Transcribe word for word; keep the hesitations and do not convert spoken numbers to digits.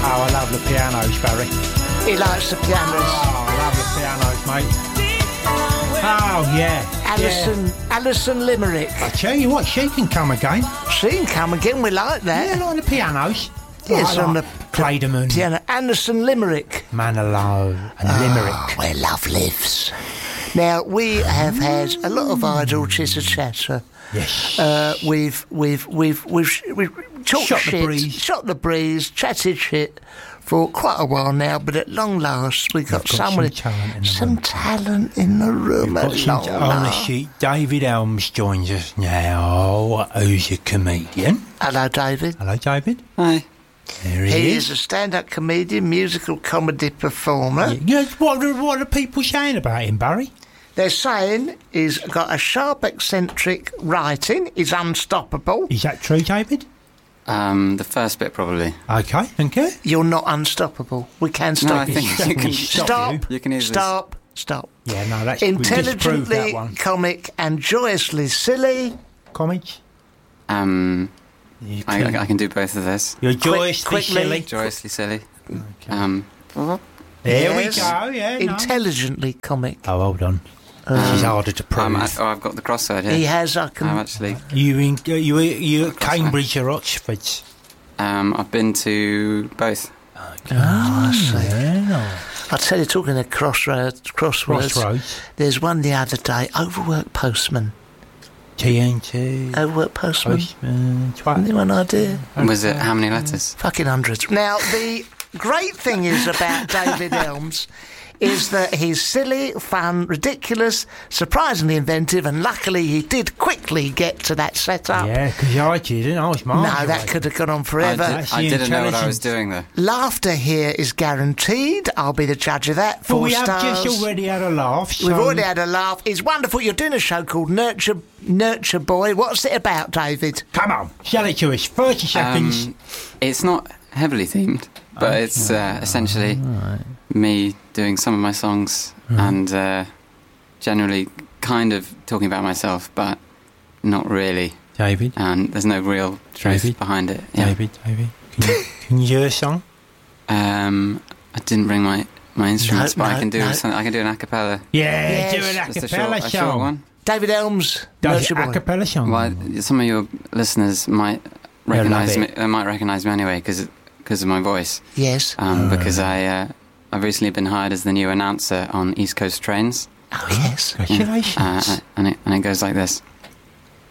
Oh, I love the pianos, Barry. He likes the pianos. Oh, I love the pianos, mate. Oh, yeah. Alison, yeah. Alison Limerick. I tell you what, she can come again. She can come again, we like that. Yeah, like the pianos. Yes, like, on like the Playderman. piano. Alison Limerick. Manilow and oh, Limerick. Where love lives. Now, we have had a lot of idle chitter-chatter. Yes. Uh, we've, we've, we've, we've, we've talked shot shit, the breeze. shot the breeze, chatted shit for quite a while now, but at long last we've got, got someone, some talent in the some room. talent in the room. We've At got long some on the last. sheet. David Elms joins us now, who's a comedian. Hello, David. Hello, David. Hi. There he, He is. is a stand-up comedian, musical comedy performer. Yeah, what, are, what are people saying about him, Barry? They're saying he's got a sharp, eccentric writing. He's unstoppable. Is that true, David? Um, the first bit, probably. Okay, thank you. You're not unstoppable. We can No, stop I you. think you can Stop Stop. you. You can easily Stop. Stop. Yeah, no, that's we disproved that Intelligently one. comic and joyously silly. Comics? Um, You I, can- I, I can do both of those. You're joyously quickly. silly. Joyously silly. Okay. Um, There Yes. we go, yeah. No. Intelligently comic. Oh, hold on. This is harder to prove. um, I, oh, I've got the crossword here. He has. I can. I'm actually. You in uh, you you at Cambridge or Oxford? Um, I've been to both. Oh, I see. Yeah. I tell you, talking of crossroads, crosswords, Crossroads. there's one the other day. Overworked postman. T N T. Overworked postman. Postman. Twat. Anyone idea? Was it how many letters? Fucking hundreds. Now, the great thing is about David Elms is that he's silly, fun, ridiculous, surprisingly inventive, and luckily he did quickly get to that setup. Yeah, because I didn't. I was No, marginalised. that could have gone on I, forever. did, That's I the didn't know what I was intelligence. doing though. Laughter here is guaranteed. I'll be the judge of that. Four But we stars. have just already had a laugh. So We've already had a laugh. It's wonderful. You're doing a show called Nurture Nurture Boy. What's it about, David? Come on, sell it to us. Thirty seconds. Um, it's not heavily themed, but Oh, it's uh, essentially me doing some of my songs and uh, generally kind of talking about myself, but not really. David. And there's no real truth David? behind it. Yeah. David. David. Can you, can you do a song? Um, I didn't bring my, my instruments, No, but no, I can do no. some, I can do an a cappella. Yeah, Yes. do an a Just a short, cappella a short song. one. David Elms, Does Nurture it a Boy. cappella song? Well, some of your listeners might They'll recognise love me. it. They might recognise me anyway because because of my voice. Yes. Um, Uh. because I uh, I've recently been hired as the new announcer on East Coast trains, Oh, yes. Congratulations. uh, and it and it goes like this.